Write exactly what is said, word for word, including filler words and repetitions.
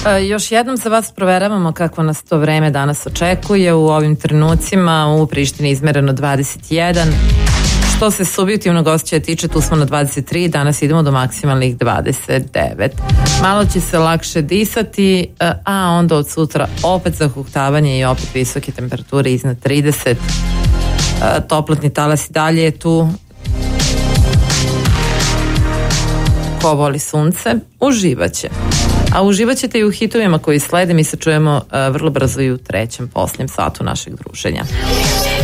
E, još jednom za vas proveravamo kako nas to vreme danas očekuje. U ovim trenucima u Prištini izmereno dvadeset jedan. Što se subjektivnog osjećaja tiče, tu smo na dvadeset tri, danas idemo do maksimalnih dvadeset devet. Malo će se lakše disati, a onda od sutra opet zahuktavanje i opet visoke temperature iznad trideset. Toplotni talas i dalje je tu. Ko voli sunce, uživaće. A uživat ćete i u hitovima koji slede. Mi se čujemo vrlo brzo i u trećem posljednjem satu našeg druženja.